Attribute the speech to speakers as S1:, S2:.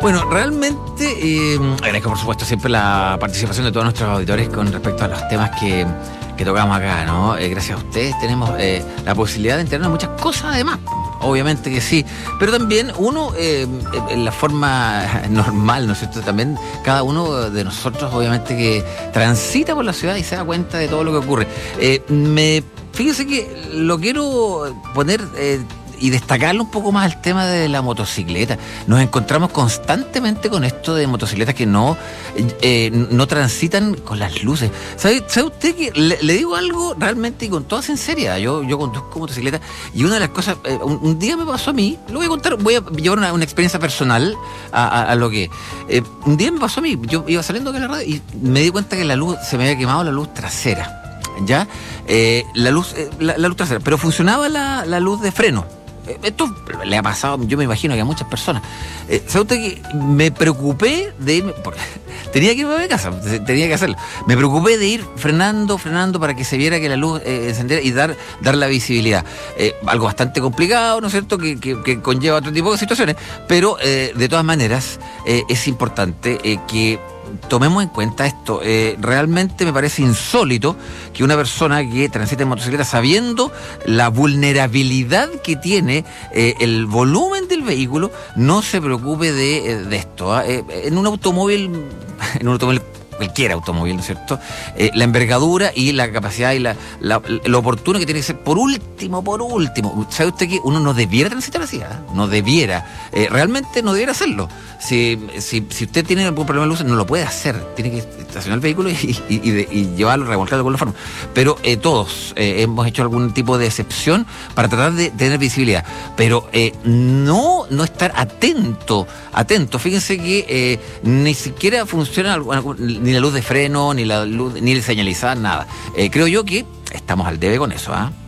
S1: Bueno, realmente agradezco por supuesto siempre la participación de todos nuestros auditores con respecto a los temas que tocamos acá, ¿no? Gracias a ustedes tenemos la posibilidad de enterarnos de muchas cosas además. Obviamente que sí, pero también uno, en la forma normal, ¿no es cierto? También cada uno de nosotros, obviamente, que transita por la ciudad y se da cuenta de todo lo que ocurre. Fíjense que lo quiero poner y destacarlo un poco más al tema de la motocicleta. Nos encontramos constantemente con esto de motocicletas que no transitan con las luces. ¿Sabe usted que le digo algo realmente y con toda sinceridad? Yo conduzco motocicleta y una de las cosas, un día me pasó a mí, lo voy a contar, voy a llevar una experiencia personal a lo que... un día me pasó a mí, yo iba saliendo de la radio y me di cuenta que la luz, se me había quemado la luz trasera. ¿Ya? La luz trasera, pero funcionaba la luz de freno. Esto le ha pasado, yo me imagino que a muchas personas. ¿Sabe usted que me preocupé de irme? Tenía que irme a mi casa, tenía que hacerlo. Me preocupé de ir frenando para que se viera que la luz encendiera y dar la visibilidad. Algo bastante complicado, ¿no es cierto? Que conlleva otro tipo de situaciones, pero de todas maneras es importante que tomemos en cuenta esto. Realmente me parece insólito que una persona que transite en motocicleta sabiendo la vulnerabilidad que tiene el volumen del vehículo no se preocupe de esto. En un automóvil cualquier automóvil, ¿no es cierto? La envergadura y la capacidad y lo oportuno que tiene que ser por último. ¿Sabe usted que uno no debiera transitar así? No debiera. Realmente no debiera hacerlo. Si usted tiene algún problema de luces, no lo puede hacer. Tiene que estacionar el vehículo y llevarlo, remolcarlo con la forma. Pero todos hemos hecho algún tipo de excepción para tratar de tener visibilidad. Pero no estar atento. Fíjense que ni siquiera funciona ni la luz de freno, ni la luz, ni el señalizar, nada. Creo yo que estamos al debe con eso, ¿ah?